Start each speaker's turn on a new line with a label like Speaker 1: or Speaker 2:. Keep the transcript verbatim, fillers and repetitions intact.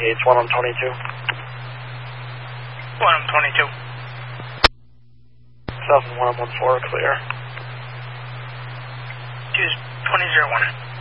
Speaker 1: Gates one on twenty-two.
Speaker 2: one on twenty-two.
Speaker 1: South one on one four, clear.
Speaker 2: Choose twenty zero one.